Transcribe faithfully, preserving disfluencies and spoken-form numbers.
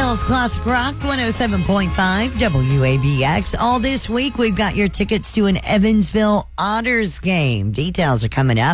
Evansville's Classic Rock one oh seven point five W A B X. All this week, we've got your tickets to an Evansville Otters game. Details are coming up.